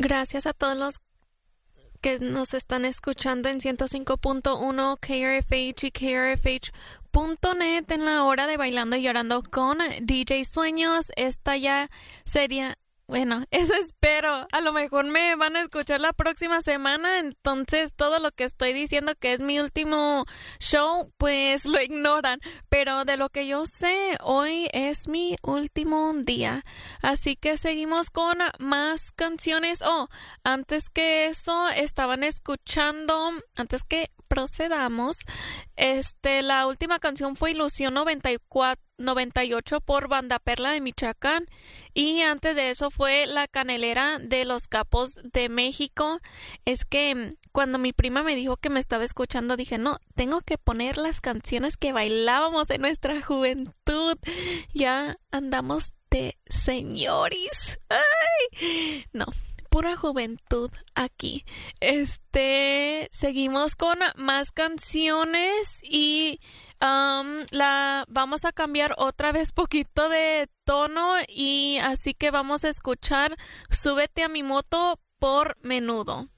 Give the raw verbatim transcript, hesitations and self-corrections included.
Gracias a todos los que nos están escuchando en ciento cinco punto uno K R F H y K R F H punto net en la hora de Bailando y Llorando con D J Sueños. Esta ya sería... Bueno, eso espero. A lo mejor me van a escuchar la próxima semana, entonces todo lo que estoy diciendo que es mi último show, pues lo ignoran. Pero de lo que yo sé, hoy es mi último día. Así que seguimos con más canciones. Oh, antes que eso, estaban escuchando, antes que procedamos, este, la última canción fue Ilusión noventa y cuatro, noventa y ocho por Banda Perla de Michoacán, y antes de eso fue La Canelera de Los Capos de México. Es que cuando mi prima me dijo que me estaba escuchando, dije, no, tengo que poner las canciones que bailábamos en nuestra juventud. Ya andamos de señoris. ¡Ay! No, pura juventud aquí. Este, seguimos con más canciones y um, la vamos a cambiar otra vez poquito de tono, y así que vamos a escuchar Súbete a mi moto por Menudo.